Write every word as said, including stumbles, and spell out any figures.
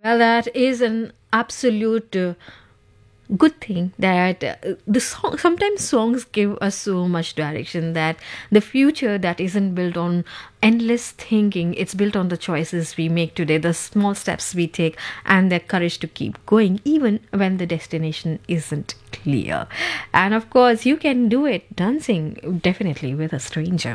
Well, that is an absolute uh, good thing that uh, the song sometimes songs give us so much direction that the future that isn't built on endless thinking, it's built on the choices we make today, the small steps we take, and the courage to keep going even when the destination isn't clear. And of course, you can do it dancing definitely with a stranger.